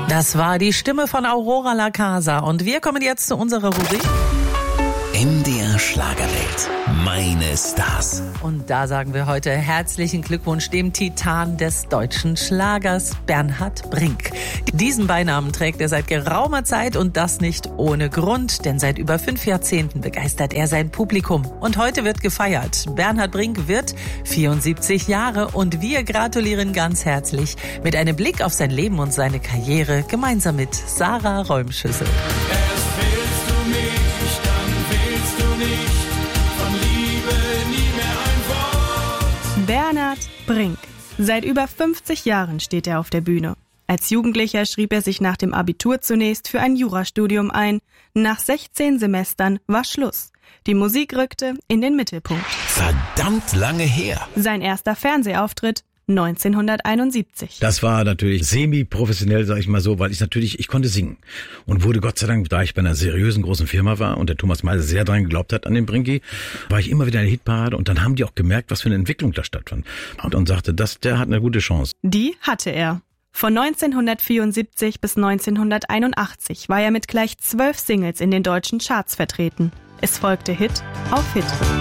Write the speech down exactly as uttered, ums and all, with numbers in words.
Das war die Stimme von Aurora La Casa und wir kommen jetzt zu unserer Rubrik M D R Schlagerwelt. Meine Stars. Und da sagen wir heute herzlichen Glückwunsch dem Titan des deutschen Schlagers, Bernhard Brink. Diesen Beinamen trägt er seit geraumer Zeit und das nicht ohne Grund, denn seit über fünf Jahrzehnten begeistert er sein Publikum. Und heute wird gefeiert. Bernhard Brink wird vierundsiebzig Jahre und wir gratulieren ganz herzlich mit einem Blick auf sein Leben und seine Karriere gemeinsam mit Sarah Räumschüssel. Bernhard Brink. Seit über fünfzig Jahren steht er auf der Bühne. Als Jugendlicher schrieb er sich nach dem Abitur zunächst für ein Jurastudium ein. Nach sechzehn Semestern war Schluss. Die Musik rückte in den Mittelpunkt. Verdammt lange her. Sein erster Fernsehauftritt neunzehnhunderteinundsiebzig. Das war natürlich semi-professionell, sag ich mal so, weil ich natürlich, ich konnte singen und wurde Gott sei Dank, da ich bei einer seriösen großen Firma war und der Thomas Meise sehr dran geglaubt hat an den Brinki, war ich immer wieder in der Hitparade und dann haben die auch gemerkt, was für eine Entwicklung da stattfand und, und sagte, das, der hat eine gute Chance. Die hatte er. Von neunzehnhundertvierundsiebzig bis neunzehnhunderteinundachtzig war er mit gleich zwölf Singles in den deutschen Charts vertreten. Es folgte Hit auf Hit.